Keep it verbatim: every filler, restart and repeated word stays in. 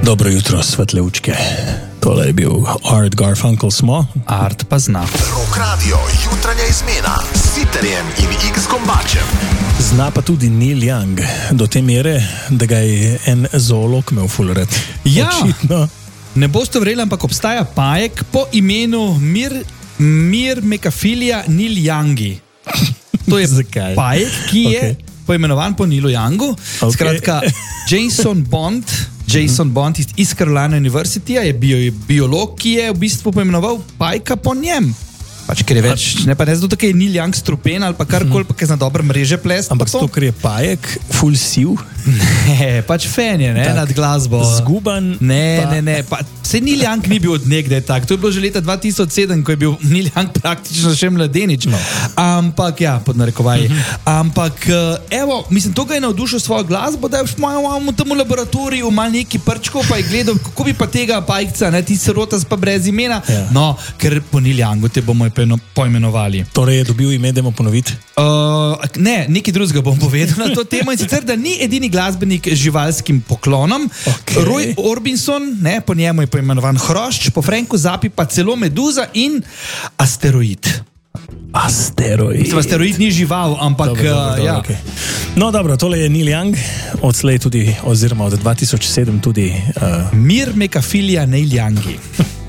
Dobro jutro, svetleučke. Tole je bil Art Garfunkel smo. Art pa zna. Rock Radio, jutranja izmena s Sitarjem in X Kombačem. Zna pa tudi Neil Young, do te mere, da ga je en zoolog imel ful rad. Ja, očitno. Ne boste verjeli, ampak obstaja pajek po imenu Mir, Mir Mekafilija Neil Youngi. To je Zakaj? pajek, ki je Okay. poimenovan po Neilu Youngu. Okay. Skratka, Jason Bond, Jason Bond iz, iz Carolina University je bio, biolog, ki je v bistvu poimenoval pajka po njem. Pač, ker je več, ne pa ne zato, ker je Neil Young strupen ali pa karkoli, pa ker zna dobre mreže plest. Ampak zato, ker je pajek, ful siv, Ne, pač fen je, ne, Tak, nad glasbo. zguban. Ne, pa... ne, ne, pa se Neil Young ni bil od nekdaj tak. To je bilo že leta dva tisoč sedem, ko je bil Neil Young praktično še mladenič. No. Ampak, ja, pod narekovaji. Ampak, evo, mislim, to ga je navdušil svojo glasbo, da je v mojem tam v laboratoriju mal neki prčkov, pa je gledal, kako bi pa tega pajkca, ne, ti sirotas pa brez imena. Ja. No, ker po Neil Youngu te bomo poimenovali. Torej je dobil ime, da mu ponoviti. Uh, ne, nekaj drugega bom povedal na to temo in sicer, da ni edini glasbenik z živalskim poklonom. Okay. Roy Orbison, ne, po njemu je poimenovan hrošč, po Franku Zappi pa celo meduza in asteroid. Asteroid. Mislim, asteroid ni žival, ampak Dobro, dobro, uh, dobro, ja. okay. No, dobro, tole je Neil Young, odslej tudi, oziroma od dva tisoč sedem tudi uh, Mir Mekafilija Neil Youngi.